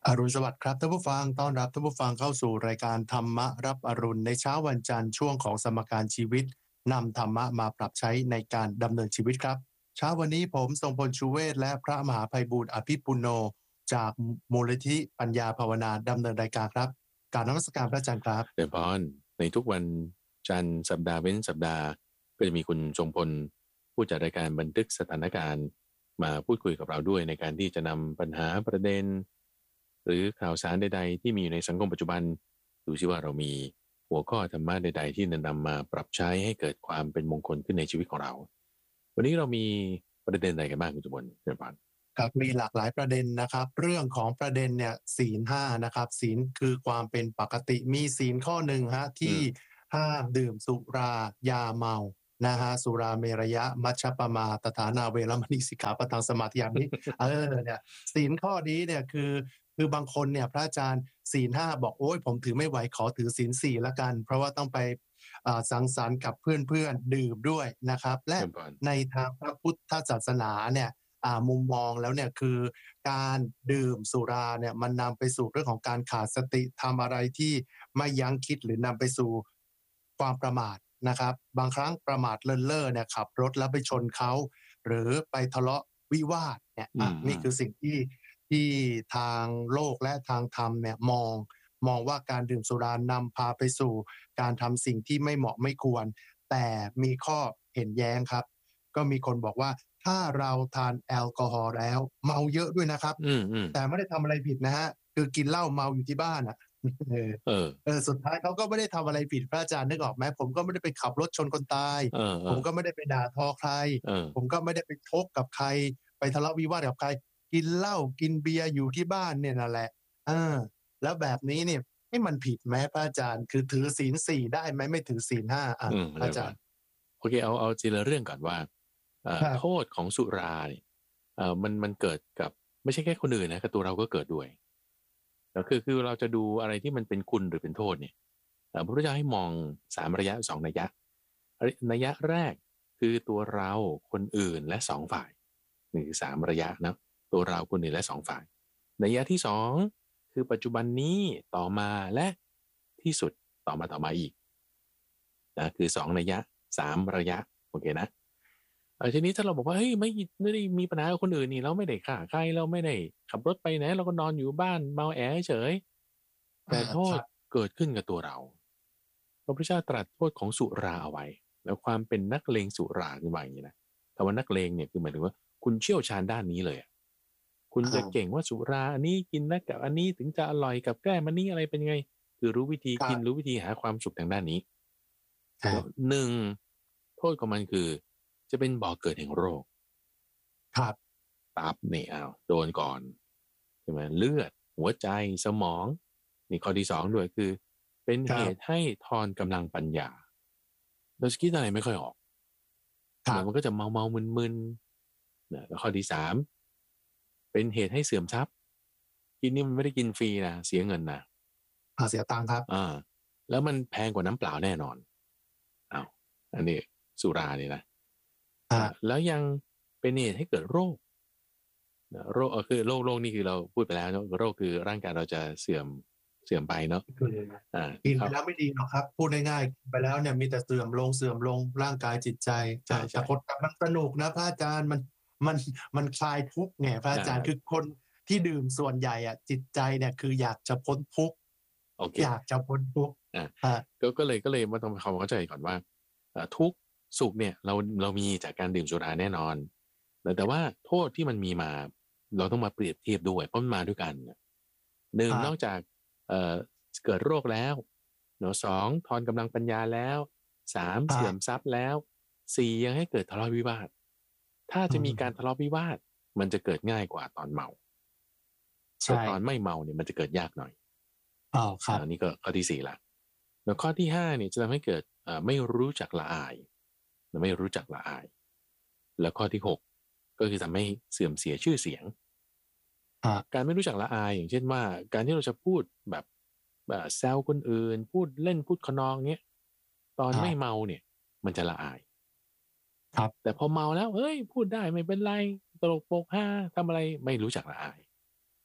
อรุณสวัสดิ์ครับท่านผู้ฟังต้อนรับท่านผู้ฟังเข้าสู่รายการธรรมะรับอรุณในเช้าวันจันทร์ช่วงของสมการชีวิตนำธรรมะมาปรับใช้ในการดำเนินชีวิตครับเช้าวันนี้ผมทรงพลชูเวศและพระมหาไพบูลย์อภิปุโนจากมูลนิธิปัญญาภาวนาดำเนินรายการครับกราบนมัสการพระอาจารย์ครับเดินพรในทุกวันจันทร์สัปดาห์เว้นสัปดาห์ก็จะมีคุณทรงพลผู้จัดรายการบันทึกสถานการณ์มาพูดคุยกับเราด้วยในการที่จะนำปัญหาประเด็นหรือข่าวสารใดๆที่มีอยู่ในสังคมปัจจุบันดูซิว่าเรามีหัวข้อธรรมะใดๆที่นำมาปรับใช้ให้เกิดความเป็นมงคลขึ้นในชีวิตของเราวันนี้เรามีประเด็นอะไรกันบ้างคุณจุบลเดินพรครับมีหลากหลายประเด็นนะครับเรื่องของประเด็นเนี่ยศีลห้านะครับศีลคือความเป็นปกติมีศีลข้อหนึ่งฮะที่ห้ามดื่มสุรายาเมานะฮะสุราเมรยะมัชฌัปปมาตฐานาเวรมณีสิกขาปะทังสมาธิยามิเนี่ยศีลข้อนี้เนี่ยคือบางคนเนี่ยพระอาจารย์ศีลห้าบอกโอ้ยผมถือไม่ไหวขอถือศีลสี่ละกันเพราะว่าต้องไปสังสรรค์กับเพื่อนๆดื่มด้วยนะครับและในทางพระพุทธศาสนาเนี่ยมุมมองแล้วเนี่ยคือการดื่มสุราเนี่ยมันนำไปสู่เรื่องของการขาดสติทำอะไรที่ไม่ยั้งคิดหรือนำไปสู่ความประมาทนะครับบางครั้งประมาทเลินเล่อเนี่ยขับรถแล้วไปชนเขาหรือไปทะเลาะวิวาทเนี่ยนี่คือสิ่งที่ทางโลกและทางธรรมเนี่ยมองว่าการดื่มสุรานำพาไปสู่การทำสิ่งที่ไม่เหมาะไม่ควรแต่มีข้อเห็นแย้งครับก็มีคนบอกว่าถ้าเราทานแอลกอฮอล์แล้วเมาเยอะด้วยนะครับแต่ไม่ได้ทำอะไรผิดนะฮะคือกินเหล้าเมาอยู่ที่บ้านอ่ะสุดท้ายเขาก็ไม่ได้ทำอะไรผิดพระอาจารย์นึกออกไหมผมก็ไม่ได้ไปขับรถชนคนตายผมก็ไม่ได้ไปด่าทอใครผมก็ไม่ได้ไปชกกับใครไปทะเลาะวิวาทกับใครกินเหล้ากินเบียร์อยู่ที่บ้านเนี่ยนั่นแหละแล้วแบบนี้เนี่ยให้มันผิดไหมพระอาจารย์คือถือศีลสี่ได้ไหมไม่ถือศีลห้าพระอาจารย์โอเคเอาทีละเรื่องก่อนว่าโทษของสุราเนี่ยมันเกิดกับไม่ใช่แค่คนอื่นนะกับตัวเราก็เกิดด้วยแล้วคือเราจะดูอะไรที่มันเป็นคุณหรือเป็นโทษเนี่ยพระพุทธเจ้าให้มอง3ระยะ2นัยยะนัยยะแรกคือตัวเราคนอื่นและ2ฝ่ายนี่คือ3ระยะนะตัวเราคนอื่นและ2ฝ่ายนัยยะที่2คือปัจจุบันนี้ต่อมาและที่สุดต่อมาอีกนะคือ2นัยยะ3ระยะโอเคนะทีนี้ถ้าเราบอกว่าเฮ้ยไม่ได้มีปัญหากับคนอื่นนี่เราไม่ได้ฆ่าใครเราไม่ได้ขับรถไปไหนเราก็นอนอยู่บ้านเมาแอเฉยแต่โทษเกิดขึ้นกับตัวเราพระพุทธเจ้าตรัสโทษของสุราเอาไว้แล้วความเป็นนักเลงสุราคือว่าอย่างนี้นะคำว่านักเลงเนี่ยคือหมายถึงว่าคุณเชี่ยวชาญด้านนี้เลยคุณจะเก่งว่าสุราอันนี้กินแล้วกับอันนี้ถึงจะอร่อยกับแก้มอันนี้อะไรเป็นยังไงคือรู้วิธีกินรู้วิธีหาความสุขทางด้านนี้หนึ่งโทษของมันคือจะเป็นบ่อเกิดแห่งโรคครับตับนี่โดนก่อนใช่ไหมเลือดหัวใจสมองนี่ข้อที่2ด้วยคือเป็นเหตุให้ทอนกำลังปัญญาเราคิดอะไรไม่ค่อยออกมันก็จะเมามึนๆแล้วข้อที่3เป็นเหตุให้เสื่อมทรัพย์กินนี่มันไม่ได้กินฟรีนะเสียเงินนะเสียตังค์ครับแล้วมันแพงกว่าน้ำเปล่าแน่นอนอันนี้สุราเนี่ยนะแล้วยังเป็นเหตุให้เกิดโรคโรคคือโรคนี่คือเราพูดไปแล้วเนาะโรคคือร่างกายเราจะเสื่อมไปเนาะกินไปแล้วไม่ดีหรอกครับพูดง่ายๆไปแล้วเนี่ยมีแต่เสื่อมลงร่างกายจิตใจแต่คนมันสนุกนะพระอาจารย์มันคลายทุกข์ไงพระอาจารย์คือคนที่ดื่มส่วนใหญ่จิตใจเนี่ยคืออยากจะพ้นทุกข์อยากจะพ้นทุกข์ก็เลยมาต้องเข้าใจก่อนว่าทุกสุขเนี่ยเรามีจากการดื่มสุราแน่นอนแต่ว่าโทษที่มันมีมาเราต้องมาเปรียบเทียบด้วยเพราะมันมาด้วยกันหนึ่งนอกจากเกิดโรคแล้วสองทอนกำลังปัญญาแล้ว3เสื่อมทรัพย์แล้ว4ยังให้เกิดทะเลาะวิวาทถ้าจะมีการทะเลาะวิวาทมันจะเกิดง่ายกว่าตอนเมาแต่ตอนไม่เมาเนี่ยมันจะเกิดยากหน่อยครับนี่ก็ข้อที่4ละแล้วข้อที่5เนี่ยจะทำให้เกิดไม่รู้จักละอายไม่รู้จักละอายแล้วข้อที่6ก็คือทำให้เสื่อมเสียชื่อเสียงการไม่รู้จักละอายอย่างเช่นว่าการที่เราจะพูดแบบแซวคนอื่นพูดเล่นพูดขนองเนี้ยตอนไม่เมาเนี่ยมันจะละอายครับแต่พอเมาแล้วเฮ้ยพูดได้ไม่เป็นไรตลกโปกฮาทำอะไรไม่รู้จักละอาย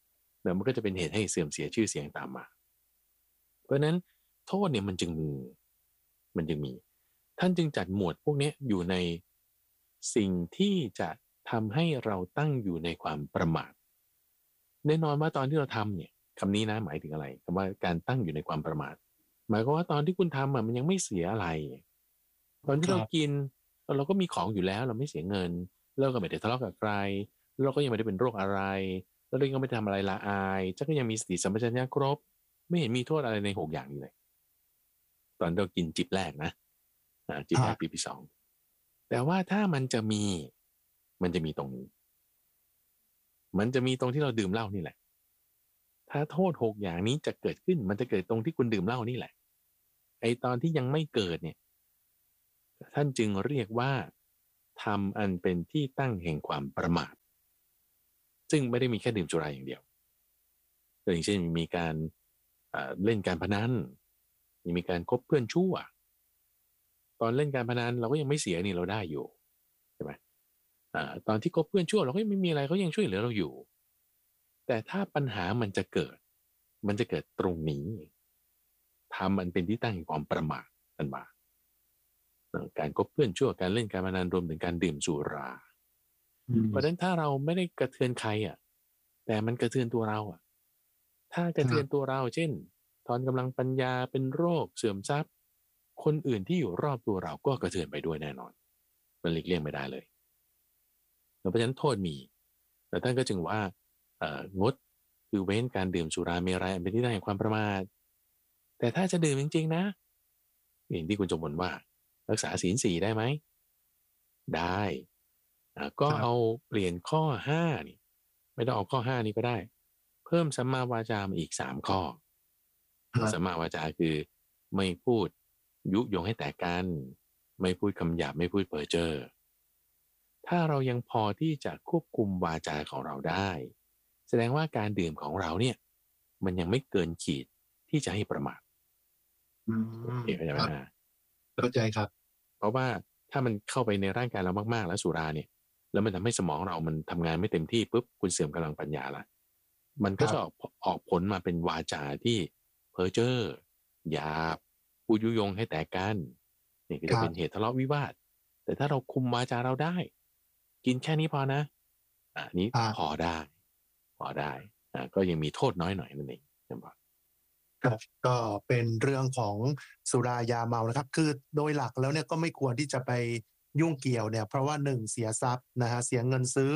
เนี่ยมันก็จะเป็นเหตุให้เสื่อมเสียชื่อเสียงตามมาเพราะฉะนั้นโทษเนี่ยมันจึงมีท่านจึงจัดหมวดพวกนี้อยู่ในสิ่งที่จะทำให้เราตั้งอยู่ในความประมาทแน่นอนว่าตอนที่เราทำเนี่ยคำนี้นะหมายถึงอะไรคำว่าการตั้งอยู่ในความประมาทหมายความว่าตอนที่คุณทำมันยังไม่เสียอะไรตอนที่เรากินเราก็มีของอยู่แล้วเราไม่เสียเงินเราก็ไม่ได้ทะเลาะกับใครเราก็ยังไม่ได้เป็นโรคอะไรแล้วเราก็ไม่ได้ทำอะไรละอายจะก็ยังมีสติสัมปชัญญะครบไม่เห็นมีโทษอะไรใน6อย่างนี้เลยตอนเรากินจิบแรกนะจิบแรกปีที่สองแต่ว่าถ้ามันจะมีตรงนี้มันจะมีตรงที่เราดื่มเหล้านี่แหละถ้าโทษ6อย่างนี้จะเกิดขึ้นมันจะเกิดตรงที่คุณดื่มเหล้านี่แหละไอตอนที่ยังไม่เกิดเนี่ยท่านจึงเรียกว่าทำอันเป็นที่ตั้งแห่งความประมาทซึ่งไม่ได้มีแค่ดื่มสุราอย่างเดียวอย่างเช่นมีการเล่นการพนันมีการคบเพื่อนชั่วตอนเล่นการพนันเราก็ยังไม่เสียนี่เราได้อยู่ใช่ไหมตอนที่คบเพื่อนชั่วเราก็ยังไม่มีอะไรเขายังช่วยเหลือเราอยู่แต่ถ้าปัญหามันจะเกิดตรงนี้ทำมันเป็นที่ตั้งแห่งความประมาทกันมาการคบเพื่อนชั่วการเล่นการพนันรวมถึงการดื่มสุราเพราะฉะนั้นถ้าเราไม่ได้กระเทือนใครแต่มันกระเทือนตัวเราถ้ากระเทือนตัวเราเช่นทอนกำลังปัญญาเป็นโรคเสื่อมทรัพย์คนอื่นที่อยู่รอบตัวเราก็กระเทือนไปด้วยแน่นอนมันหลีกเลี่ยงไม่ได้เลยเพราะฉะนั้นโทษมีแต่ท่านก็จึงว่างดคือเว้นการดื่มสุราเมรัยอันเป็นที่ตั้งแห่งความประมาทแต่ถ้าจะดื่มจริงๆนะอย่างที่คุณจงบนว่ารักษาศีล4ได้ไหมได้ก็เอาเปลี่ยนข้อ5นี่ไม่ต้องเอาข้อ5นี้ก็ได้เพิ่มสัมมาวาจามาอีก3ข้อสัมมาวาจาคือไม่พูดยุยงให้แตกกันไม่พูดคำหยาบไม่พูดเพ้อเจ้อถ้าเรายังพอที่จะควบคุมวาจาของเราได้แสดงว่าการดื่มของเราเนี่ยมันยังไม่เกินขีดที่จะให้ประมาทเข้าใจไหมนะเข้าใจครับเพราะว่าถ้ามันเข้าไปในร่างกายเรามากๆแล้วสุราเนี่ยแล้วมันทำให้สมองเรามันทำงานไม่เต็มที่ปุ๊บคุณเสื่อมกำลังปัญญาละมันก็จะออกผลมาเป็นวาจาที่เพ้อเจ้อหยาบพูดยุยงให้แตกกันนี่ก็จะเป็นเหตุทะเลาะวิวาทแต่ถ้าเราคุมวาจาเราได้กินแค่นี้พอนะนี้พอได้ก็ยังมีโทษน้อยหน่อยนั่นเองนะครับก็เป็นเรื่องของสุรายาเมานะครับคือโดยหลักแล้วเนี่ยก็ไม่ควรที่จะไปยุ่งเกี่ยวเนี่ยเพราะว่า1เสียทรัพย์นะฮะเสียเงินซื้อ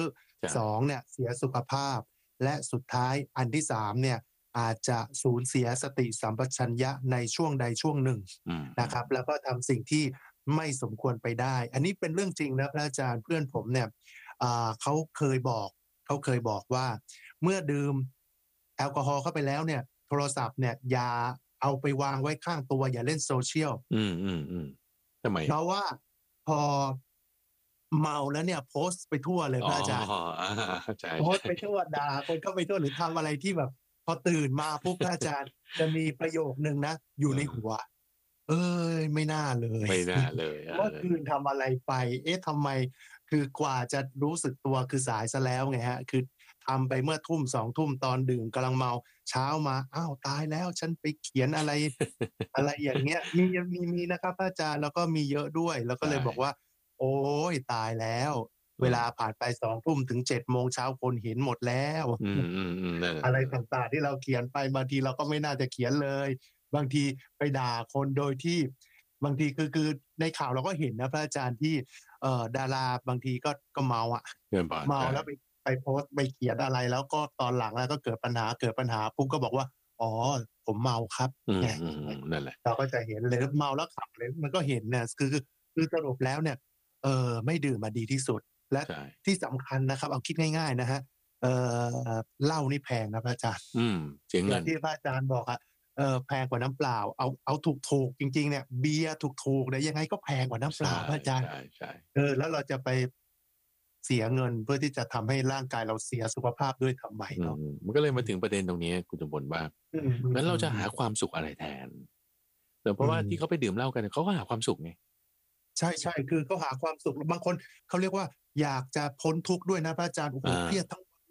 2เนี่ยเสียสุขภาพและสุดท้ายอันที่3เนี่ยอาจจะสูญเสียสติสัมปชัญญะในช่วงใดช่วงหนึ่งนะครับแล้วก็ทำสิ่งที่ไม่สมควรไปได้อันนี้เป็นเรื่องจริงนะพระอาจารย์เพื่อนผมเนี่ยเขาเคยบอกว่าเมื่อดื่มแอลกอฮอล์เข้าไปแล้วเนี่ยโทรศัพท์เนี่ยอย่าเอาไปวางไว้ข้างตัวอย่าเล่นโซเชียลทำไมเพราะว่าพอเมาแล้วเนี่ยโพสต์ไปทั่วเลยพระอาจารย์โพสต์ไปทั่วด่าคนเข้าไปทั่วหรือทำอะไรที่แบบพอตื่นมาปุ๊บพระอาจารย์จะมีประโยคนึงนะอยู่ในหัวไม่น่าเลยเมื่อคืนทำอะไรไปทำไมคือกว่าจะรู้สึกตัวคือสายซะแล้วไงฮะคือทำไปเมื่อทุ่ม2 ทุ่มตอนดื่มกำลังเมาเช้ามาอ้าวตายแล้วฉันไปเขียนอะไร อะไรอย่างเงี้ยมีนะครับอาจารย์แล้วก็มีเยอะด้วยแล้วก็เลยบอกว่าโอ้ยตายแล้วเวลาผ่านไป2 ทุ่มถึง7 โมงเช้าคนเห็นหมดแล้วอะไรต่างๆที่เราเขียนไปบางทีเราก็ไม่น่าจะเขียนเลยบางทีไปด่าคนโดยที่บางทีคือในข่าวเราก็เห็นนะพระอาจารย์ที่ดาราบางทีก็เมาเมาแล้วไปโพสต์ไปเขียนอะไรแล้วก็ตอนหลังแล้วก็เกิดปัญหาปุ๊บก็บอกว่าอ๋อผมเมาครับนั่นแหละเราก็จะเห็นเลยเมาแล้วขับเลยมันก็เห็นเนี่ยคือสรุปแล้วเนี่ยไม่ดื่มมาดีที่สุดและที่สำคัญนะครับเอาคิดง่ายๆนะฮะเหล้านี่แพงนะพระอาจารย์เสียเงินที่พระอาจารย์บอกแพงกว่าน้ำเปล่าเอาถูกจริงๆเนี่ยเบียร์ถูกเนี่ยยังไงก็แพงกว่าน้ำเปล่าพระอาจารย์ใช่แล้วเราจะไปเสียเงินเพื่อที่จะทำให้ร่างกายเราเสียสุขภาพด้วยทำไมเนาะมันก็เลยมาถึงประเด็นตรงนี้คุณจมพลว่างั้นเราจะหาความสุขอะไรแทนเพราะว่าที่เขาไปดื่มเหล้ากันเขาก็หาความสุขไงใช่คือเขาหาความสุขบางคนเขาเรียกว่าอยากจะพ้นทุกข์ด้วยนะพระอาจารย์โอ้โหเครียดทั้งวันเล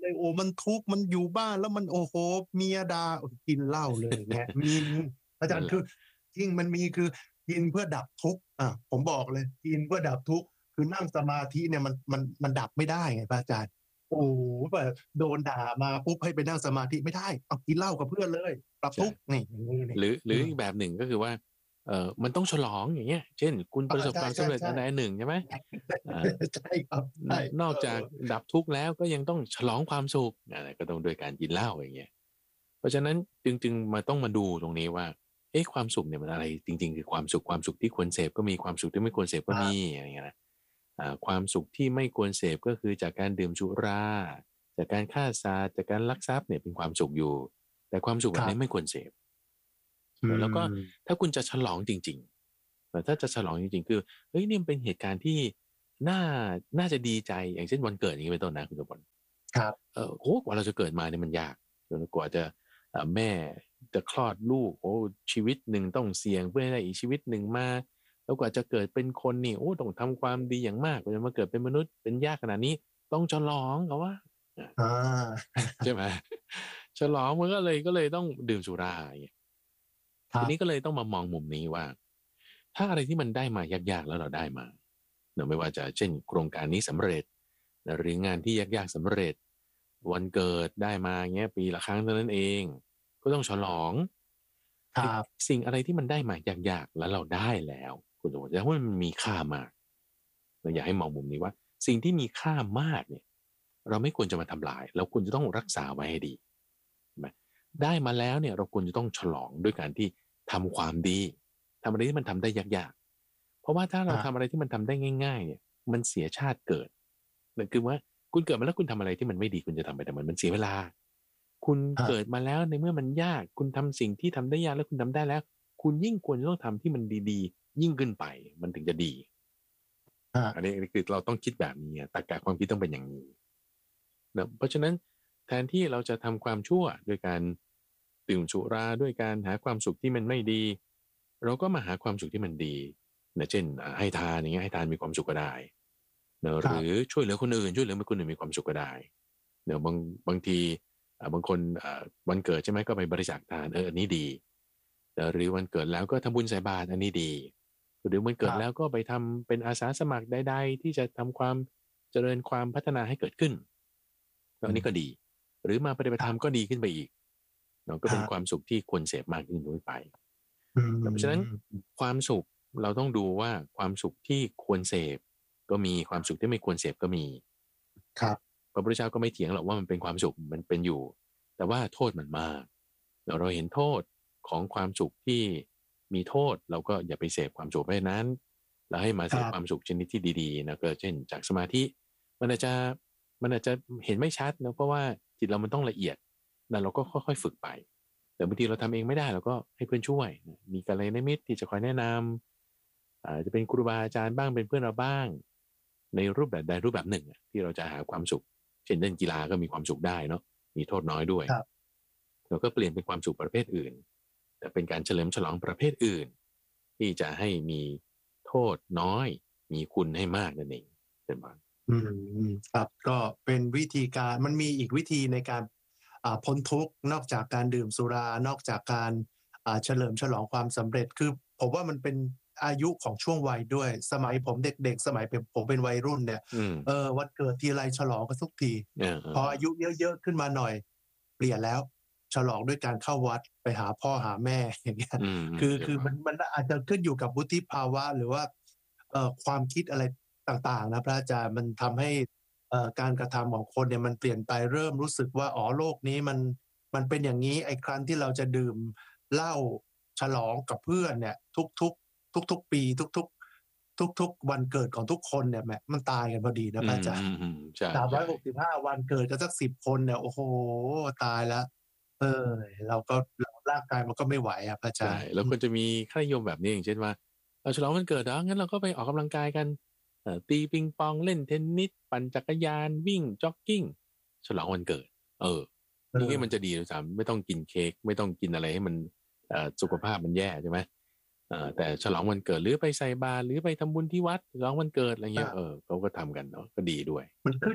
เลยโอ้มันทุกข์มันอยู่บ้านแล้วมันโอ้โฮเมียด่ากินเหล้าเลยอย่างเงี้ยมีอาจารนั่นแหละย์คือที่มันมีคือกินเพื่อดับทุกข์ผมบอกเลยกินเพื่อดับทุกข์คือนั่งสมาธิเนี่ยมันดับไม่ได้ไงพระอาจารย์โอ้โฮแบบโดนด่ามาปุ๊บให้ไปนั่งสมาธิไม่ได้อ้าวกินเหล้ากับเพื่อนเลยดับทุใช่กข์นี่อย่างงี้นี่หรืออืมอีกแบบหนึ่งก็คือว่ามันต้องฉลองอย่างเงี้ยเช่นคุณประสบใความสำเร็จอันใดอันช่ๆหนึ่งใช่ไหมอ่าๆใช่ครับใช่นอกจากดับทุกข์แล้วก็ยังต้องฉลองความสุขก็ต้องด้วยการกินเหล้าอย่างเงี้ยเพราะฉะนั้นจึงมาต้องมาดูตรงนี้ว่าเอ๊ะความสุขเนี่ยมันอะไรจริงๆคือความสุขที่ควรเสพก็มีความสุขที่ไม่ควรเสพก็มีครับอะไรเงี้ยนะความสุขที่ไม่ควรเสพก็คือจากการดื่มสุราจากการฆ่าสัตว์จากการลักทรัพย์เนี่ยเป็นความสุขอยู่แต่ความสุขแบบนี้ไม่ครับควรเสพอืแล้วก็มถ้าคุณจะฉลองจริงๆถ้าจะฉลองจริงๆคือเฮ้ยนี่มันเป็นเหตุการณ์ที่น่าน่าจะดีใจอย่างเช่นวันเกิดอย่างนี้เป็นต้นนะคุณสมบัติครับโอ้กว่าเราจะเกิดมาเนี่ยมันยากจนกว่าจะแม่จะคลอดลูกโอ้ชีวิตหนึ่งต้องเสี่ยงเพื่อให้ได้อีกชีวิตหนึ่งมาแล้วกว่าจะเกิดเป็นคนนี่โอ้ต้องทำความดีอย่างมากกว่าจะมาเกิดเป็นมนุษย์เป็นยากขนาดนี้ต้องฉลองเขาว่าอาอาใช่ไหมฉลองมันก็เลยต้องดื่มสุราอย่างเงี้ยทีนี้ก็ครับเลยต้องมามองมุมนี้ว่าถ้าอะไรที่มันได้มายากๆแล้วเราได้มาเนาะไม่ว่าจะเช่นโครงการนี้สำเร็จหรืองานที่ยากๆสำเร็จ วันเกิดได้มาเงี้ยปีละครั้งเท่านั้นเองก็ต้องฉลองไอ้ครับสิ่งอะไรที่มันได้มายากๆแล้วเราได้แล้วคุณสมบัติแสดงว่ามันมีค่ามากเราอยากให้มองมุมนี้ว่าสิ่งที่มีค่ามากเนี่ยเราไม่ควรจะมาทำลายเราควรจะต้องรักษาไว้ให้ดีใช่ไหมได้มาแล้วเนี่ยเราควรจะต้องฉลองด้วยการที่ทำความดีทำอะไรที่มันทำได้ยากๆเพราะว่าถ้าเราครับทำอะไรที่มันทำได้ง่ายๆเนี่ยมันเสียชาติเกิดนั่นคือว่าคุณเกิดมาแล้วคุณทำอะไรที่มันไม่ดีคุณจะทำไปทำไมมันเสียเวลา คุณเกิดครับมาแล้วในเมื่อมันยากคุณทำสิ่งที่ทำได้ยากแล้วคุณทำได้แล้วคุณยิ่งควรจะต้องทำที่มันดีๆยิ่งขึ้นไปมันถึงจะดีครับอันนี้คือเราต้องคิดแบบนี้ตรรกะความคิดต้องเป็นอย่างนี้นะเพราะฉะนั้นแทนที่เราจะทำความชั่วด้วยการดื่มสุราด้วยการหาความสุขที่มันไม่ดีเราก็มาหาความสุขที่มันดีนะเช่นให้ทานอย่างเงี้ยให้ทานมีความสุขก็ได้เนอะหรือครับช่วยเหลือคนอื่นช่วยเหลือคนอื่นมีความสุขก็ได้เนอะบางที บางคนวันเกิดใช่ไหมก็ไปบริจาคทานอันนี้ดีหรือวันเกิดแล้วก็ทำบุญใส่บาตรอันนี้ดีหรือวันคเกิดรับแล้วก็ไปทำเป็นอาสาสมัครใดๆที่จะทำความเจริญความพัฒนาให้เกิดขึ้นอัอืมนนี้ก็ดีหรือมาปฏิบัติธรรมก็ครับดีขึ้นไปอีกเนาะก็เป็นความครับสุขที่ควรเสพมากขึ้นด้วยไปอืเพราะฉะนั้นมความสุขเราต้องดูว่าความสุขที่ควรเสพก็มีความสุขที่ไม่ควรเสพก็มีครับพระพุทธเจ้าก็ไม่เถียงหรอกว่ามันเป็นความสุขมันเป็นอยู่แต่ว่าโทษมันมากเราเห็นโทษของความสุขที่มีโทษเราก็อย่าไปเสพความสุขไปนั้นแล้วให้มาเสพความครับสุขชนิดที่ดีๆนะก็เช่นจากสมาธิมันอาจจะมันอาจจะเห็นไม่ชัดนะเพราะว่าจิตเรามันต้องละเอียดนั่นเราก็ค่อยๆฝึกไปแต่บางทีเราทำเองไม่ได้เราก็ให้เพื่อนช่วยมีกัลยาณมิตรที่จะคอยแนะนำอาจจะเป็นครูบาอาจารย์บ้างเป็นเพื่อนเราบ้างในรูปแบบใดรูปแบบหนึ่งที่เราจะหาความสุข เช่นเล่นกีฬาก็มีความสุขได้เนาะมีโทษน้อยด้วยครับเราก็เปลี่ยนเป็นความสุขประเภทอื่นแต่เป็นการเฉลิมฉลองประเภทอื่นที่จะให้มีโทษน้อยมีคุณให้มากนั่นเองเป็นบ้างครับก็เป็นวิธีการมันมีอีกวิธีในการพ้นทุกข์นอกจากการดื่มสุรานอกจากการเฉลิมฉลองความสำเร็จคือผมว่ามันเป็นอายุของช่วงวัยด้วยสมัยผมเด็กๆสมัยผมเป็นวัยรุ่นเนี่ยอืมวันเกิดทีไรฉลองกันทุกทีเออเออพออายุเยอะๆขึ้นมาหน่อยเปลี่ยนแล้วฉลองด้วยการเข้าวัดไปหาพ่อหาแม่อย่างเงี้ยอืมอืมคือใช่ไหมมันอาจจะขึ้นอยู่กับวุฒิภาวะหรือว่าความคิดอะไรต่างๆนะพระอาจารย์มันทำให้การกระทำของคนเนี่ยมันเปลี่ยนไปเริ่มรู้สึกว่าอ๋อโลกนี้มันเป็นอย่างงี้ไอ้ครั้งที่เราจะดื่มเหล้าฉลองกับเพื่อนเนี่ยทุกๆปีทุกๆวันเกิดของทุกคนเนี่ยแหมมันตายกันพอดีนะอืมพระอาจารย์อืมอืมใช่ใช่ 365วันเกิดกันสัก10คนเนี่ยโอ้โฮตายแล้วเออเราร่างกายมันก็ไม่ไหวอะพระอาจาใช่รย์แล้วก็จะมีค่านิยมแบบนี้อย่างเช่นว่าเราฉลองวันเกิดเหรองั้นเราก็ไปออกกำลังกายกันตีปิงปองเล่นเทนนิสปั่นจักรยานวิ่งจ็อกกิ้งฉลองวันเกิดเออเอนี่มันจะอดีด้วยซ้ำไม่ต้องกินเค้กไม่ต้องกินอะไรให้มันสุขภาพมันแย่ใช่ไหมแต่ฉลองวันเกิดหรือไปใส่บาตรหรือไปทำบุญที่วัดฉลองวันเกิดอะไรเงี้ยอาเขาก็ทำกันเนาะก็ดีด้วยมันขึ้นเป็นต้น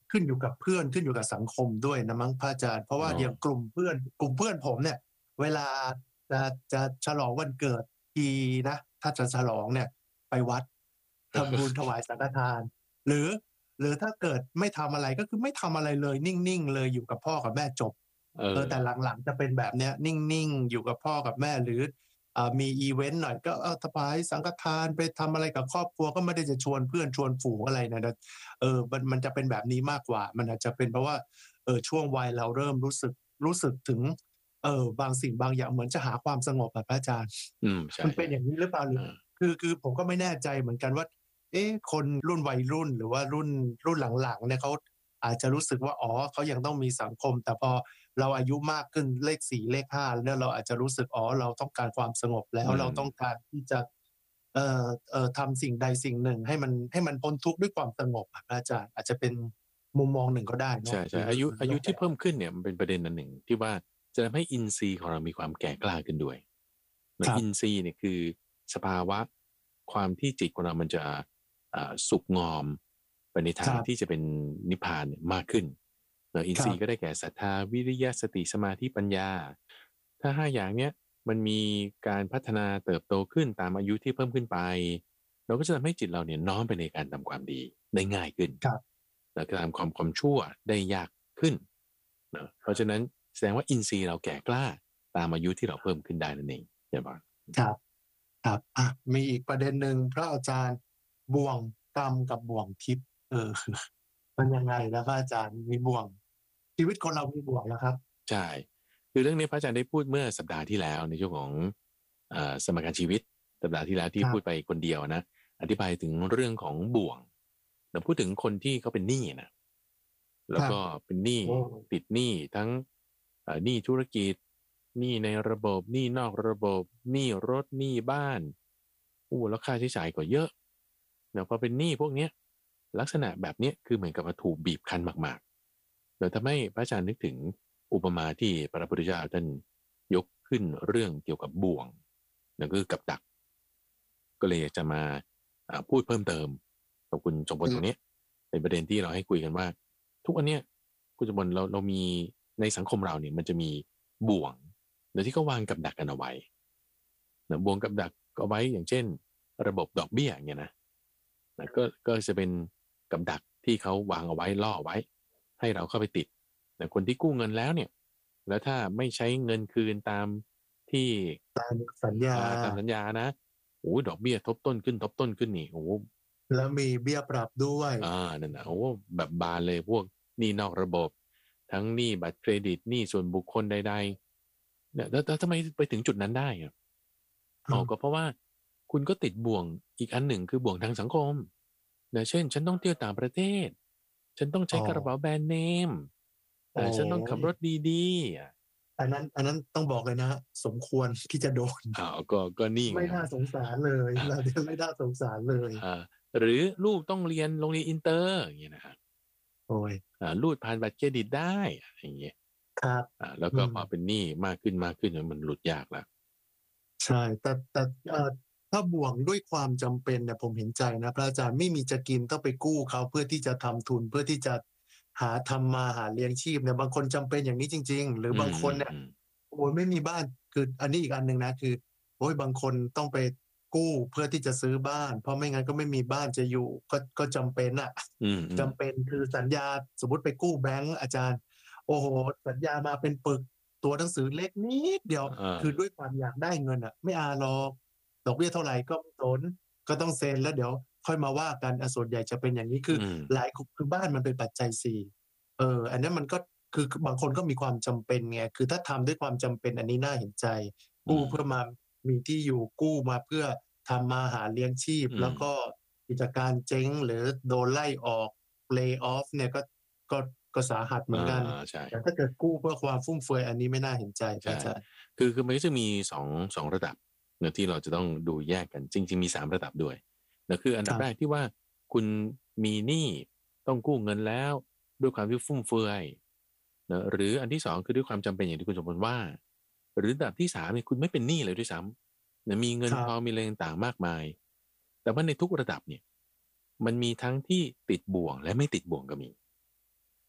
ขึ้นอยู่กับเพื่อนขึ้นอยู่กับสังคมด้วยนะมั้งพระอาจารย์เพราะว่าเนาะอย่างกลุ่มเพื่อนผมเนี่ยเวลาจะจะฉลองวันเกิดทีนะถ้าจะฉลองเนี่ยไปวัดทำบุญถวายสังฆทานหรือหรือถ้าเกิดไม่ทำอะไรก็คือไม่ทำอะไรเลยนิ่งๆเลยอยู่กับพ่อกับแม่จบเออแต่หลังๆจะเป็นแบบเนี้ยนิ่งๆอยู่กับพ่อกับแม่หรือมีอิเวนต์หน่อยก็ถวายสังฆทานไปทำอะไรกับครอบครัวก็ไม่ได้จะชวนเพื่อนชวนฝูงอะไรนะมันจะเป็นแบบนี้มากกว่ามันอาจจะเป็นเพราะว่าช่วงวัยเราเริ่มรู้สึกถึงบางสิ่งบางอย่างเหมือนจะหาความสงบอะพระอาจารย์ใช่มันเป็นอย่างนี้หรือเปล่าหรือๆคือผมก็ไม่แน่ใจเหมือนกันว่าคนรุ่นวัยรุ่นหรือว่ารุ่นหลังๆเนี่ยเขาอาจจะรู้สึกว่าอ๋อเขายังต้องมีสังคมแต่พอเราอายุมากขึ้นเลข4เลข5แล้วเนี่ยเราอาจจะรู้สึกอ๋อเราต้องการความสงบแล้วอืมเราต้องการที่จะทำสิ่งใดสิ่งหนึ่งให้มันพ้นทุกข์ด้วยความสงบอะพระอาจารย์อาจจะเป็นมุมมองหนึ่งก็ได้ใเนาะหรือช่ๆอายุหรือแล้วแต่อายุที่เพิ่มขึ้นเนี่ยมันเป็นประเด็นอันหนึ่งที่ว่าจะทำให้อินทรีย์ของเรามีความแก่กล้าขึ้นด้วยคนะอินรับทรีย์เนี่ยคือสภาวะความที่จิตของเรามันจะสุกงอมไปในคทางรับที่จะเป็นนิพพานเนี่ยมากขึ้นอินทรีย์ก็ครับได้แก่ศรัทธาวิริยะสติสมาธิปัญญาถ้า5อย่างเนี้ยมันมีการพัฒนาเติบโตขึ้นตามอายุที่เพิ่มขึ้นไปเราก็จะทำให้จิตเราเนี่ยน้อมไปในการทำความดีได้ง่ายขึ้นครับแล้วก็ทำความชั่วได้ยากขึ้นนะเพราะฉะนั้นแสดงว่าอินทรีย์เราแก่กล้าตามอายุที่เราเพิ่มขึ้นได้นั่นเองใช่ปะครับครับมีอีกประเด็นหนึ่งพระอาจารย์บ่วงกรรมกับบ่วงทิพย์มันยังไงนะพระอาจารย์มีบ่วงชีวิตคนเรามีบ่วงนะครับใช่คือเรื่องนี้พระอาจารย์ได้พูดเมื่อสัปดาห์ที่แล้วในช่วงของสมการชีวิตสัปดาห์ที่แล้วที่พูดไปครับคนเดียวนะอธิบายถึงเรื่องของบ่วงเราพูดถึงคนที่เขาเป็นหนี้นะแล้ครับวก็เป็นหนี้โอ้ติดหนี้ทั้งหนี้ธุรกิจหนี้ในระบบหนี้นอกระบบหนี้รถหนี้บ้านแล้วค่าใช้จ่ายก็เยอะเนาะพอเป็นหนี้พวกเนี้ยลักษณะแบบเนี้ยคือเหมือนกับว่าถูกบีบคั้นมากๆเดี๋ยวทำให้พระอาจารย์นึกถึงอุปมาที่พระพุทธเจ้าท่านยกขึ้นเรื่องเกี่ยวกับบ่วงนั่นก็คือกับดักก็เลยอยากจะมาพูดเพิ่มเติมกับคุณสมพลตรงเนี้ยเป็นประเด็นที่เราให้คุยกันว่า ทุกวันเนี้ยคุณจมนเรามีในสังคมเราเนี่ยมันจะมีบ่วงเดี๋ยวที่เขาวางกับดักกันเอาไว้นะบ่วงกับดักเอาไว้อย่างเช่นระบบดอกเบี้ยอย่างเงี้ยนะก็จะเป็นกับดักที่เขาวางเอาไว้ล่อไว้ให้เราเข้าไปติดแต่คนที่กู้เงินแล้วเนี่ยแล้วถ้าไม่ใช้เงินคืนตามที่ตามสัญญาตามสัญญานะโอ้ดอกเบี้ยทบต้นขึ้นทบต้นขึ้นนี่โอ้แล้วมีเบี้ยปรับด้วยนั่นนะโอ้แบบบานเลยพวกหนี้นอกระบบทั้งหนี้บัตรเครดิตหนี้ส่วนบุคคลใดๆเนี่ยแล้วทำไมไปถึงจุดนั้นได้อะก็เพราะว่าคุณก็ติดบ่วงอีกอันหนึ่งคือบ่วงทางสังคมนะเช่นฉันต้องเที่ยวต่างประเทศฉันต้องอ๋ใช้อกระเป๋าแบรนด์เนมโอ้ฉันต้องขับยรถดีๆอันนั้นต้องบอกเลยนะสมควรที่จะโดนก็นี่ไงไม่น่าสงสารเลยอ่าเราจะไม่น่าสงสารเลยอ่าหรือลูกต้องเรียนโรงเรียนอินเตอร์อย่างเงี้ยนะครับโอ้ยรูดผ่านบัตรเครดิตได้อย่างเงี้ยครับแล้วอืมก็พอเป็นหนี้มากขึ้นมากขึ้นมันหลุดยากแล้วใช่แต่ถ้าบ่วงด้วยความจำเป็นเนี่ยผมเห็นใจนะพระอาจารย์ไม่มีจะกินต้องไปกู้เขาเพื่อที่จะทำทุนเพื่อที่จะทำมาหาเลี้ยงชีพเนี่ยบางคนจำเป็นอย่างนี้จริงๆหรืออืมบางคนเนี่ยอืมอืมโอ้ยไม่มีบ้านคืออันนี้อีกอันหนึ่งนะคือโอ้ยบางคนต้องไปกู้เพื่อที่จะซื้อบ้านเพราะไม่งั้นก็ไม่มีบ้านจะอยู่ก็จำเป็นอะอืมอืมจำเป็นคือสัญญาสมมติไปกู้แบงก์อาจารย์โอ้โหสัญญามาเป็นปึกตัวหนังสือเล็กนิดเดียวเอคืออด้วยความอยากได้เงินอ่ะไม่อาหรอกดอกเบี้ยเท่าไหร่ก็ไม่สนก็ต้องเซ็นแล้วเดี๋ยวค่อยมาว่ากันส่วนใหญ่จะเป็นอย่างนี้คืออืมหลายคือบ้านมันเป็นปัจจัยสี่อันนั้นมันก็คือบางคนก็มีความจำเป็นไงคือถ้าทำด้วยความจำเป็นอันนี้น่าเห็นใจอืมกู้เพื่อมามีที่อยู่กู้มาเพื่อทำมาหาเลี้ยงชีพอืมแล้วก็กิจการเจ๊งหรือโดนไล่ออก lay off เนี่ยก็ก็สาหัสเหมือนกันใช่แต่ถ้าเกิดกู้เพื่อความฟุ่มเฟือยอันนี้ไม่น่าเห็นใจพระใช่อาจารย์คือมันก็จะมีสองระดับเนอะที่เราจะต้องดูแยกกันจริงๆมี3 ระดับด้วยนะคืออันดับแรกครับที่ว่าคุณมีหนี้ต้องกู้เงินแล้วด้วยความที่ฟุ่มเฟือยนะหรืออันที่2คือด้วยความจำเป็นอย่างที่คุณสมบูรณ์ว่าหรือระดับที่3เนี่ยคุณไม่เป็นหนี้เลยด้วยซ้ำนะมีเงินทองครับมีอะไรต่างๆมากมายแต่ว่าในทุกระดับเนี่ยมันมีทั้งที่ติดบ่วงและไม่ติดบ่วงก็มี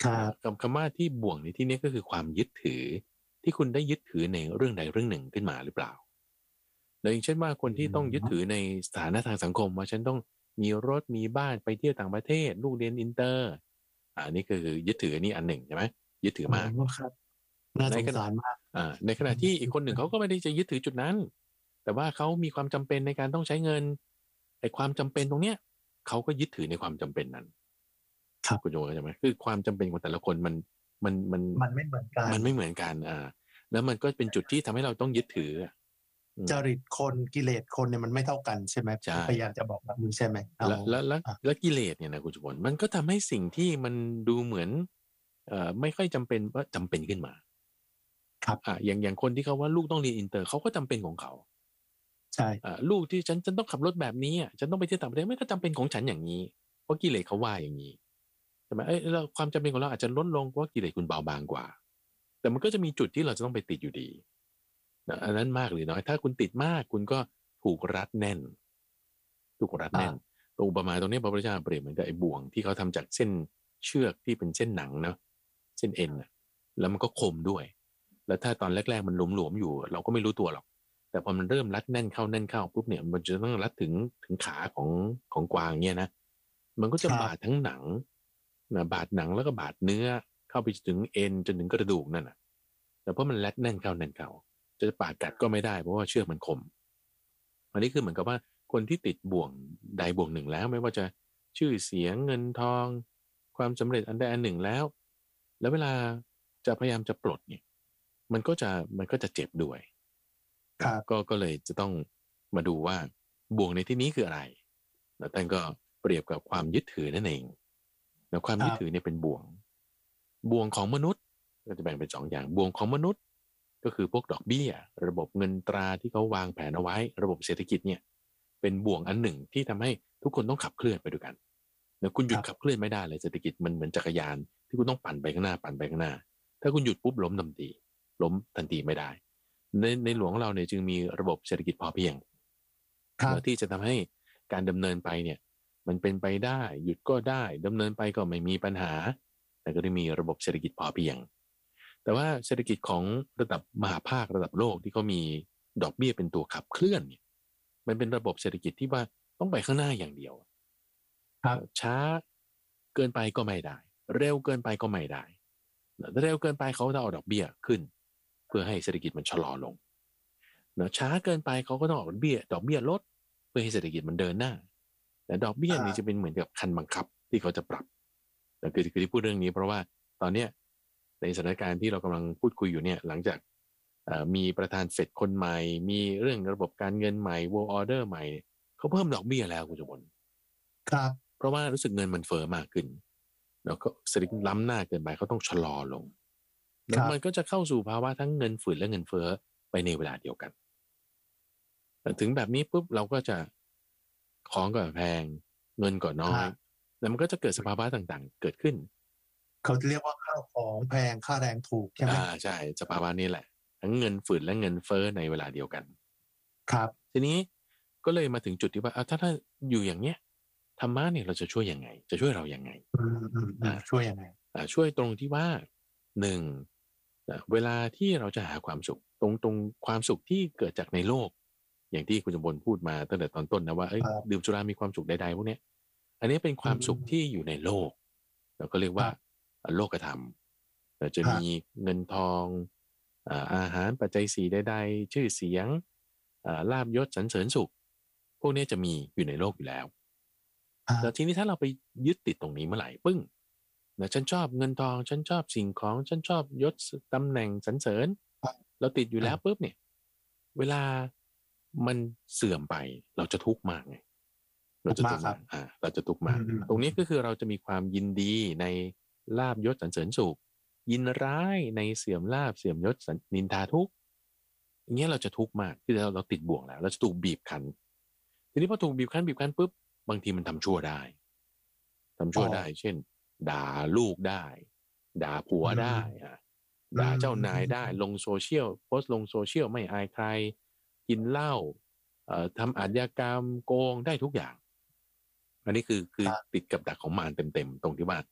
ครับคำว่าที่บ่วงในที่นี้ก็คือความยึดถือที่คุณได้ยึดถือในเรื่องใดเรื่องหนึ่งขึ้นมาหรือเปล่าแล้วอย่างเช่นว่าคนอืที่ต้องยึดถือมในสถานะทางสังคมว่าฉันต้องมีรถมีบ้านไปเที่ยวต่างประเทศลูกเรียนอินเตอร์นี่คือยึดถืออันนี้อันหนึ่งใช่ไหมยึดถือโอ้มากครับน่าในขณะสงสารมากในขณะที่อีกคนหนึ่งเขาก็ไม่ได้จะยึดถือจุดนั้นแต่ว่าเขามีความจำเป็นในการต้องใช้เงินไอ้ความจำเป็นตรงเนี้ยเขาก็ยึดถือในความจำเป็นนั้นครับคุณโยเข้าใจไหมคือความจำเป็นของแต่ละคนมันมันมันไม่เหมือนกันมันไม่เหมือนกันแล้วมันก็เป็นจุดที่ทำให้เราต้องยึดถือจริตคนกิเลสคนเนี่ยมันไม่เท่ากันใช่ไหมใช่พยายามจะบอกแบบนี้ใช่ไหมเอาอ่ะแล้วกิเลสเนี่ยนะคุณจุบลมันก็ทำให้สิ่งที่มันดูเหมือนไม่ค่อยจำเป็นว่าจำเป็นขึ้นมาครับอย่างคนที่เขาว่าลูกต้องเรียนอินเตอร์เขาก็จำเป็นของเขาใช่ลูกที่ฉันต้องขับรถแบบนี้ฉันต้องไปเที่ยวต่างประเทศไม่ก็จำเป็นของฉันอย่างนี้เพราะกิเลสเขาว่าอย่างนี้ใช่ไหมเราความจำเป็นของเราอาจจะลดลงเพราะกิเลสคุณเบาบางกว่าแต่มันก็จะมีจุดที่เราจะต้องไปติดอยู่ดี อันนั้นมากหรือน้อยถ้าคุณติดมากคุณก็ถูกรัดแน่นถูกรัดแน่นอ่าตรงอุปมาตรงนี้พระพุทธเจ้าเปรียบเหมือนกับไอ้บ่วงที่เขาทำจากเส้นเชือกที่เป็นเส้นหนังเนาะเส้นเอ็นแล้วมันก็คมด้วยแล้วถ้าตอนแรกๆมันหลวมๆอยู่เราก็ไม่รู้ตัวหรอกแต่พอมันเริ่มรัดแน่นเข้าแน่นเข้าปุ๊บเนี่ยมันจะต้องรัดถึงขาของกวางเนี่ยนะมันก็จะบาดครับทั้งหนังนะบาดหนังแล้วก็บาดเนื้อเข้าไปถึงเอ็นจนถึงกระดูกนั่นแต่เพราะมันรัดแน่นเข้าแน่นเข้า จะปาดกัดก็ไม่ได้เพราะว่าเชือกมันคมอันนี้คือเหมือนกับว่าคนที่ติดบ่วงใดบ่วงหนึ่งแล้วไม่ว่าจะชื่อเสียงเงินทองความสำเร็จอันใดอันหนึ่งแล้วเวลาจะพยายามจะปลดเนี่ยมันก็จะเจ็บด้วยครับก็เลยจะต้องมาดูว่าบ่วงในที่นี้คืออะไรแล้วท่านก็เปรียบกับความยึดถือนั่นเองแล้วความยึดถือครับเนี่ยเป็นบ่วงของมนุษย์ก็จะแบ่งเป็นสองอย่างบ่วงของมนุษย์ ก็คือพวกดอกเบี้ยระบบเงินตราที่เขาวางแผนเอาไว้ระบบเศรษฐกิจเนี่ยเป็นบ่วงอันหนึ่งที่ทำให้ทุกคนต้องขับเคลื่อนไปด้วยกันแล้วคุณหยุดขับเคลื่อนไม่ได้เลยเศรษฐกิจมันเหมือนจักรยานที่คุณต้องปั่นไปข้างหน้าปั่นไปข้างหน้าถ้าคุณหยุดปุ๊บล้มทันทีล้มทันทีไม่ได้ในหลวงเราเนี่ยจึงมีระบบเศรษฐกิจพอเพียงแล้วที่ครับจะทำให้การดำเนินไปเนี่ยมันเป็นไปได้หยุดก็ได้ดำเนินไปก็ไม่มีปัญหาแต่ก็ได้มีระบบเศรษฐกิจพอเพียง แต่ว่าเศรษฐกิจของระดับมหาภาคระดับโลกที่เขามีดอกเบี้ยเป็นตัวขับเคลื่อนเนี่ยมันเป็นระบบเศรษฐกิจที่ว่าต้องไปข้างหน้าอย่างเดียวครับช้าเกินไปก็ไม่ได้เร็วเกินไปก็ไม่ได้เร็วเกินไปเขาจะเอาดอกเบี้ยขึ้นเพื่อให้เศรษฐกิจมันชะลอลงช้าเกินไปเขาก็ต้องออกดอกเบี้ยลดเพื่อให้เศรษฐกิจมันเดินหน้าแต่ดอกเบี้ยนี่จะเป็นเหมือนกับคันบังคับที่เขาจะปรับแต่คือที่พูดเรื่องนี้เพราะว่าตอนเนี้ยในสถานการณ์ที่เรากำลังพูดคุยอยู่เนี่ยหลังจากมีประธานเฟดคนใหม่มีเรื่องระบบการเงินใหม่ World Order ใหม่เขาเพิ่มดอกเบี้ยแล้วคุณจมนครับเพราะว่ารู้สึกเงินมันเฟอ้อมากขึ้นแล้วก็เศรษฐกิจล้ำหน้าเกินไปเขาต้องชะลอลงคแล้วรับมันก็จะเข้าสู่ภาวะทั้งเงินฝืดและเงินเฟ้อไปในเวลาเดียวกันถึงแบบนี้ปุ๊บเราก็จะของก็แพงเงินก็น้อยฮะแล้วมันก็จะเกิดสภาวะต่างๆเกิดขึ้นเขาเรียกว่าข้าวของแพงค่าแรงถูกใช่ไหมใช่สภาวะนี้แหละทั้งเงินฝืดและเงินเฟ้อในเวลาเดียวกันครับทีนี้ก็เลยมาถึงจุดที่ว่าถ้าอยู่อย่างเนี้ยธรรมะเนี่ยเราจะช่วยยังไงจะช่วยเรายังไงช่วยยังไงช่วยตรงที่ว่าหนึ่งเวลาที่เราจะหาความสุขตรงความสุขที่เกิดจากในโลกอย่างที่คุณจมบลพูดมาตั้งแต่ตอนต้นนะว่าดื่มสุรามีความสุขใดๆพวกเนี้ยอันนี้เป็นความสุขที่อยู่ในโลกเราก็เรียกว่าโลกธรรมจะมีเงินทองอาหารปัจจัยสี่ใดๆชื่อเสียงลาภยศสรรเสริญสุขพวกนี้จะมีอยู่ในโลกอยู่แล้วแล้วทีนี้ถ้าเราไปยึดติดตรงนี้เมื่อไหร่ปึ้งนะฉันชอบเงินทองฉันชอบสิ่งของฉันชอบยศตำแหน่งสรรเสริญเราติดอยู่แล้วปุ๊บเนี่ยเวลามันเสื่อมไปเราจะทุกข์มากไงเราจะทุกข์มากเราจะทุกข์มากตรงนี้ก็คือเราจะมีความยินดีในลาภยศสรรเสริญสุขยินร้ายในเสื่อมลาภเสื่อมยศนินทาทุกข์อย่างเงี้ยเราจะทุกข์มากที่เราติดบ่วงแล้วเราจะถูกบีบคั้นทีนี้พอถูกบีบคั้นปุ๊บบางทีมันทำชั่วได้เช่นด่าลูกได้ด่าผัวได้ด่าเจ้านายได้ลงโซเชียลโพสต์ลงโซเชียลไม่อายใครกินเหล้าทำอาชญากรรมโกงได้ทุกอย่างอันนี้คือติดกับดักของมารเต็มๆตรงที่ว่า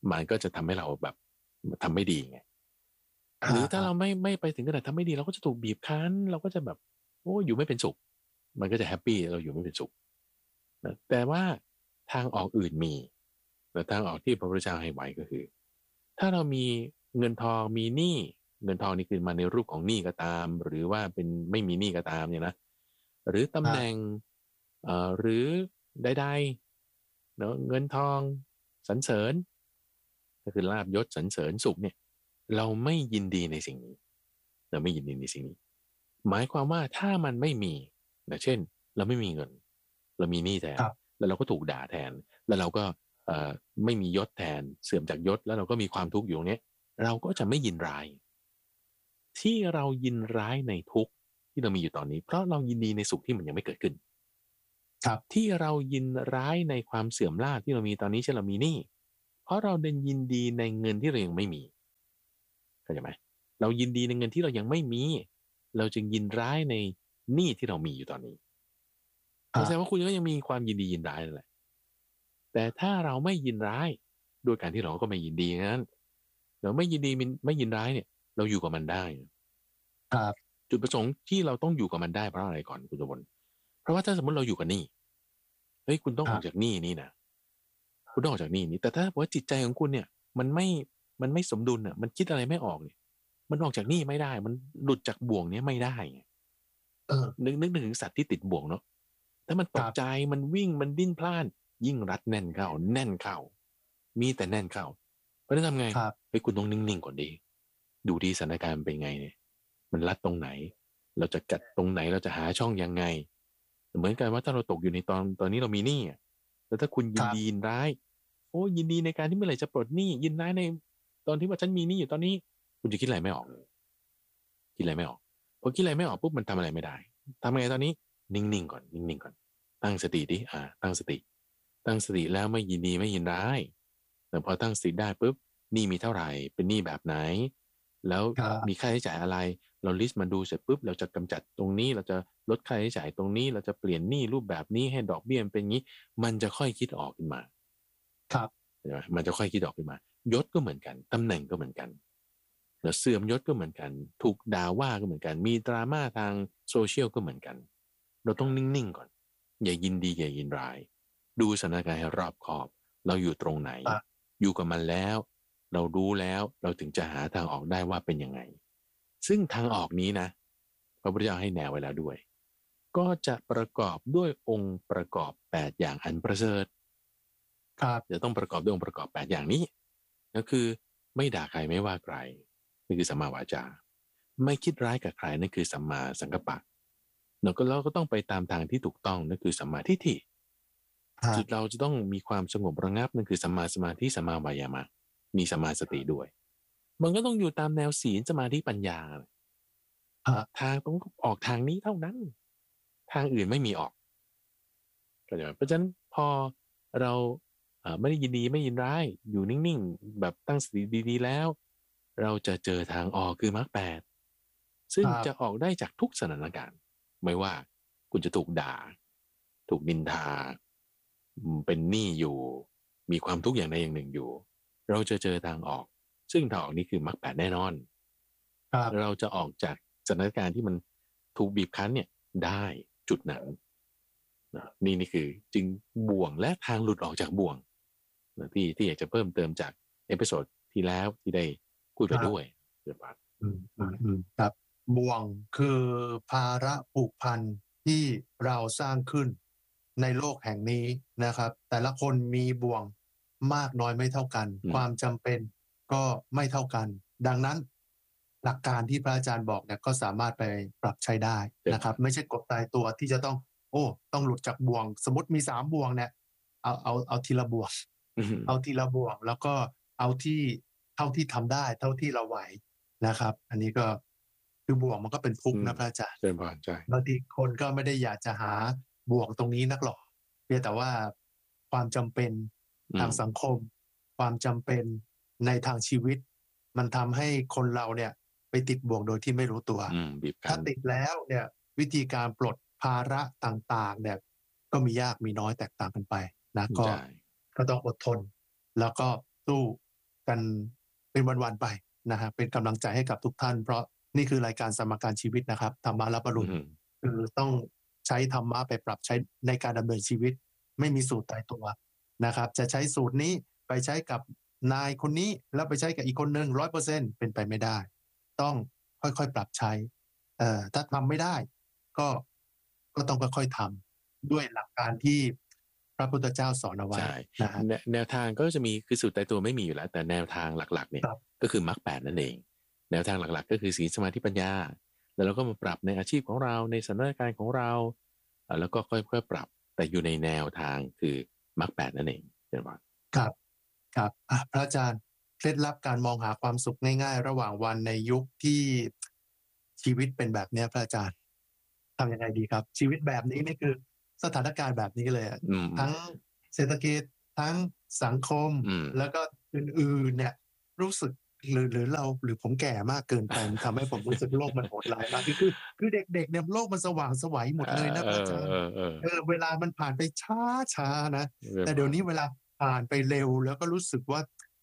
มันก็จะทำให้เราแบบทำไม่ดีไงหรือถ้าเราไม่ไปถึงขนาดทำไม่ดีเราก็จะถูกบีบคั้นเราก็จะแบบโอ้อยู่ไม่เป็นสุขมันก็จะแฮปปี้เราอยู่ไม่เป็นสุขนะแต่ว่าทางออกอื่นมีแต่ทางออกที่พระพุทธเจ้าให้ไว้ก็คือถ้าเรามีเงินทองมีหนี้เงินทองนี่คือมาในรูปของหนี้ก็ตามหรือว่าเป็นไม่มีหนี้ก็ตามเนี่ยนะหรือตำแหน่งหรือใดๆเนาะเงินทองสรรเสริญก็คือลาภยศสรรเสริญสุขเนี่ยเราไม่ยินดีในสิ่งนี้เราไม่ยินดีในสิ่งนี้หมายความว่าถ้ามันไม่มีนะเช่นเราไม่มีเงินเรามีหนี้แทนแล้วเราก็ถูกด่าแทนแล้วเราก็ไม่มียศแทนเสื่อมจากยศแล้วเราก็มีความทุกข์อยู่ตรงนี้เราก็จะไม่ยินร้ายที่เรายินร้ายในทุกข์ที่เรามีอยู่ตอนนี้เพราะเรายินดีในสุขที่มันยังไม่เกิดขึ้นที่เรายินร้ายในความเสื่อมลาภที่เรามีตอนนี้เช่นเรามีหนี้เพราะเราเดินยินดีในเงินที่เรายังไม่มีเข้าใจไหมเรายินดีในเงินที่เรายังไม่มีเราจึงยินร้ายในหนี้ที่เรามีอยู่ตอนนี้แสดงว่าคุณก็ยังมีความยินดียินร้ายนั่นแหละแต่ถ้าเราไม่ยินร้ายด้วยการที่เราก็ไม่ยินดีนั้นเราไม่ยินดีไม่ยินร้ายเนี่ยเราอยู่กับมันได้จุดประสงค์ที่เราต้องอยู่กับมันได้เพราะอะไรก่อนคุณสมบัติเพราะว่าถ้าสมมติเราอยู่กับหนี้เฮ้ยคุณต้องออกจากหนี้นี่นะคุณต้องออกจากหนี้นี้แต่ถ้าว่าจิตใจของคุณเนี่ยมันไม่สมดุลอ่ะมันคิดอะไรไม่ออกเนี่ยมันออกจากหนี้ไม่ได้มันหลุดจากบ่วงนี้ไม่ได้ไงนึกถึงสัตว์ที่ติดบ่วงเนาะถ้ามันตกใจมันวิ่งมันดิ้นพล่านยิ่งรัดแน่นเข้าแน่นเข้ามีแต่แน่นเข้าเพราะนั้นทำไงเฮ้ยคุณต้องนิ่งๆก่อนดีดูดีสถานการณ์เป็นไงเนี่ยมันรัดตรงไหนเราจะกัดตรงไหนเราจะหาช่องยังไงเหมือนกันว่าถ้าเราตกอยู่ในตอนนี้เรามีหนี้แล้วถ้าคุณยินดียินร้ายโอ้ยินดีในการที่เมื่อไหร่จะปลดหนี้ยินร้ายในตอนที่ว่าฉันมีหนี้อยู่ตอนนี้คุณจะคิดอะไรไม่ออกเลยคิดอะไรไม่ออกพอคิดอะไรไม่ออกปุ๊บมันทำอะไรไม่ได้ทำไงตอนนี้นิ่งๆก่อนนิ่งๆก่อนตั้งสติดิตั้งสติแล้วไม่ยินดีไม่ยินร้ายแต่พอตั้งสติได้ปุ๊บหนี้มีเท่าไหร่เป็นหนี้แบบไหนแล้วมีค่าใช้จ่ายอะไรเราลิสต์มาดูเสร็จปุ๊บเราจะกำจัดตรงนี้เราจะลดค่าใช้จ่ายตรงนี้เราจะเปลี่ยนหนี้รูปแบบนี้ให้ดอกเบี้ยเป็นงี้มันจะค่อยคิดออกขึ้นมาใช่ไหมมันจะค่อยคิดออกขึ้นมายศก็เหมือนกันตำแหน่งก็เหมือนกันแล้วเสื่อมยศก็เหมือนกันถูกด่าว่าก็เหมือนกันมีดราม่าทางโซเชียลก็เหมือนกันเราต้องนิ่งๆก่อนอย่ายินดีอย่ายินร้ายดูสถานการณ์ให้รอบคอบเราอยู่ตรงไหนอยู่กับมันแล้วเรารู้แล้วเราถึงจะหาทางออกได้ว่าเป็นยังไงซึ่งทางออกนี้นะพระพุทธเจ้าให้แนวไว้แล้วด้วยก็จะประกอบด้วยองค์ประกอบ8อย่างอันประเสริฐจะต้องประกอบด้วยองค์ประกอบ8อย่างนี้ก็คือไม่ด่าใครไม่ว่าใครนี่คือสัมมาวาจาไม่คิดร้ายกับใครนั่นคือสัมมาสังกัปปะเราก็ต้องไปตามทางที่ถูกต้องนั่นคือสัมมาทิฏฐิจุดเราจะต้องมีความสงบระงับนั่นคือสัมมาสมาธิสัมมาวายามะมีสัมมาสติด้วยมันก็ต้องอยู่ตามแนวศีลสมาธิปัญญาทางต้องออกทางนี้เท่านั้นทางอื่นไม่มีออกก็เพราะฉะนั้นพอเราไม่ได้ยินดีไม่ยินร้ายอยู่นิ่งๆแบบตั้งสติดีๆแล้วเราจะเจอทางออกคือมรรค8ซึ่งจะออกได้จากทุกสถานการณ์ไม่ว่าคุณจะถูกด่าถูกนินทาเป็นหนี้อยู่มีความทุกข์อย่างใดอย่างหนึ่งอยู่เราจะเจอทางออกซึ่งทางออกนี้คือมรรค8แน่นอนเราจะออกจากสถานการณ์ที่มันถูกบีบคั้นเนี่ยได้จุดนั้นนี่คือจึงบ่วงและทางหลุดออกจากบ่วงที่อยากจะเพิ่มเติมจากเอพิโซดที่แล้วที่ได้พูดไปด้วยเดี๋ยวครับครับบ่วงคือภาระผูกพันที่เราสร้างขึ้นในโลกแห่งนี้นะครับแต่ละคนมีบ่วงมากน้อยไม่เท่ากันความจำเป็นก็ไม่เท่ากันดังนั้นหลักการที่พระอาจารย์บอกเนี่ยก็สามารถไปปรับใช้ได้นะครับไม่ใช่กฎตายตัวที่จะต้องหลุดจากบ่วงสมมติมี3บ่วงเนี่ยเอาทีละบ่วงเอาทีละบ่วงแล้วก็เอาที่เท่าที่ทำได้เท่าที่เราไหวนะครับอันนี้ก็คือบ่วงมันก็เป็นทุกข์นะพระอาจารย์บางทีคนก็ไม่ได้อยากจะหาบ่วงตรงนี้นักหรอกเพียงแต่ว่าความจำเป็นทางสังคมความจำเป็นในทางชีวิตมันทำให้คนเราเนี่ยไปติดบ่วงโดยที่ไม่รู้ตัวถ้าติดแล้วเนี่ยวิธีการปลดภาระต่างๆเนี่ยก็มียากมีน้อยแตกต่างกันไปนะก็ต้องอดทนแล้วก็สู้กันเป็นวันๆไปนะฮะเป็นกำลังใจให้กับทุกท่านเพราะนี่คือรายการสมการชีวิตนะครับธรรมะรับอรุณคือต้องใช้ธรรมะไปปรับใช้ในการดำเนินชีวิตไม่มีสูตรตายตัวนะครับจะใช้สูตรนี้ไปใช้กับนายคนนี้แล้วไปใช้กับอีกคนหนึ่ง100%เป็นไปไม่ได้ต้องค่อยๆปรับใช้ถ้าทำไม่ได้ก็ต้องค่อยๆทำด้วยหลักการที่พระพุทธเจ้าสอนเอาไว้ใช่นะฮะแนวทางก็จะมีคือสูตรตายตัวไม่มีอยู่แล้วแต่แนวทางหลักๆเนี่ยครับก็คือมรรคแปดนั่นเองแนวทางหลักๆก็คือศีลสมาธิปัญญาแล้วเราก็มาปรับในอาชีพของเราในสถานการณ์ของเราแล้วก็ค่อยๆปรับแต่อยู่ในแนวทางคือมรรคแปดนั่นเองเช่นว่าครับครับพระอาจารย์เคล็ดลับการมองหาความสุขง่ายๆระหว่างวันในยุคที่ชีวิตเป็นแบบเนี้ยพระอาจารย์ทำยังไงดีครับชีวิตแบบนี้นี่คือสถานการณ์แบบนี้เลยอะอืมทั้งเศรษฐกิจทั้งสังคมอืมแล้วก็อื่นๆเนี่ยรู้สึกหรือเราหรือผมแก่มากเกินไปมันทำให้ผมรู้สึกโลกมันโหดร้ายมากคือเด็กๆเนี่ยโลกมันสว่างไสวหมดเลยนะพระอาจารย์เวลามันผ่านไปช้าๆนะเรื่องแต่เดี๋ยวนี้เวลาผ่านไปเร็วแล้วก็รู้สึกว่า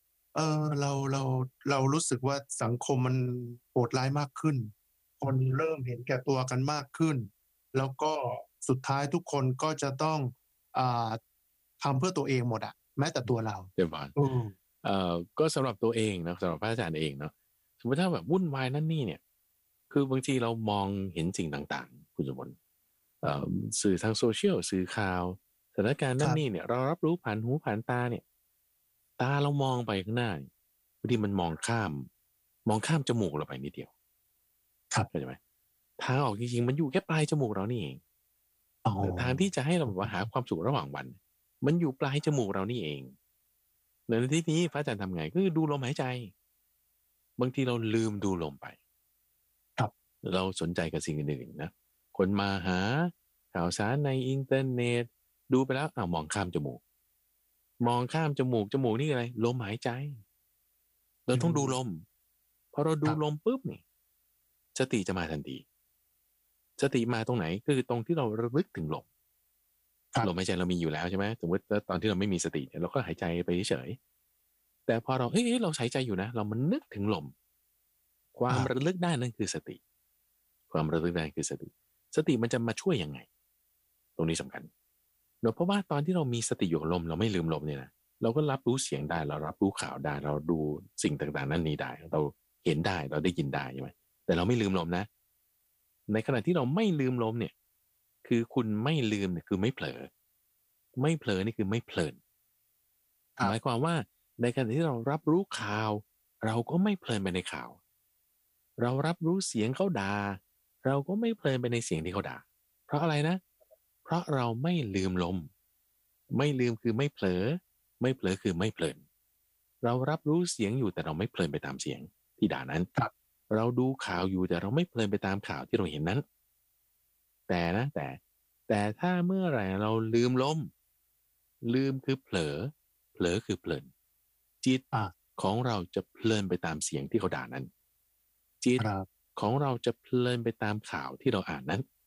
เรารู้สึกว่าสังคมมันโหดร้ายมากขึ้นคนเริ่มเห็นแก่ตัวกันมากขึ้นแล้วก็สุดท้ายทุกคนก็จะต้องอ่าทำเพื่อตัวเองหมดอะแม้แต่ตัวเราเดี๋ยวก่อนเออก็สำหรับตัวเองเนาะสำหรับพระอาจารย์เองเนาะสมมติถ้าแบบวุ่นวายนั่นนี่เนี่ยคือบางทีเรามองเห็นสิ่งต่างๆคุณสมบัติสื่อทางโซเชียลสื่อข่าวสถานการณ์คนั่นรับนี่เนี่ยเรารับรู้ผ่านหูผ่านตาเนี่ยตาเรามองไปข้างหน้าเนี่ยบางทีมันมองข้ามจมูกเราไปนิดเดียวครับเข้าใจไหมทางออกจริงๆมันอยู่แค่ปลายจมูกเรานี่เองอ๋อทางที่จะให้เราแบบว่าหาความสุขระหว่างวันมันอยู่ปลายจมูกเรานี่เอง ในที่นี้พระอาจารย์ทำไงก็คือดูลมหายใจบางทีเราลืมดูลมไปครับเราสนใจกับสิ่งอื่นๆนะคนมาหาข่าวสารในอินเทอร์เน็ตดูไปแล้วมองข้ามจมูกมองข้ามจมูกนี่อะไรลมหายใจเราอืต้องดูลมมพอเราดูครับลมปุ๊บนี่สติจะมาทันทีสติมาตรงไหนก็คือตรงที่เราระลึกถึงลมลมครับหายใจเรามีอยู่แล้วใช่ไหมสมมติตอนที่เราไม่มีสติเนี่ยเราก็หายใจไปเฉยๆแต่พอเราเราหายใจอยู่นะเรามันนึกถึงลม ความระลึกได้นั่นคือสติความระลึกได้คือสติสติมันจะมาช่วยยังไงตรงนี้สำคัญเนอะเพราะว่าตอนที่เรามีสติอยู่กับลมเราไม่ลืมลมเนี่ยนะเราก็รับรู้เสียงได้เรารับรู้ข่าวได้เราดูสิ่งต่างๆนั่นนี้ได้เราเห็นได้เราได้ยินได้ใช่ไหมแต่เราไม่ลืมลมนะในขณะที่เราไม่ลืมลมเนี่ยคือคุณไม่ลืมเนี่ยคือไม่เผลอไม่เผลอนี่คือไม่เพลินครับหมายความว่าในขณะที่เรารับรู้ข่าวเราก็ไม่เพลินไปในข่าว เรารับรู้เสียงเขาด่าเราก็ไม่เพลินไปในเสียงที่เขาด่าเพราะอะไรนะเพราะเราไม่ลืมลมไม่ลืมคือไม่เผลอไม่เผลอคือไม่เพลินเรารับรู้เสียงอยู่แต่เราไม่เพลินไปตามเสียงที่ด่านั้นครับเราดูข่าวอยู่แต่เราไม่เพลินไปตามข่าวที่เราเห็นนั้นแต่ถ้าเมื่อไหร่เราลืมลมลืมคือเผลอเผลอคือเพลินจิตอาของเราจะเพลินไปตามเสียงที่เขาด่านั้น จิตครับของเราจะเพลินไปตามข่าวที่เราอ่านนั้น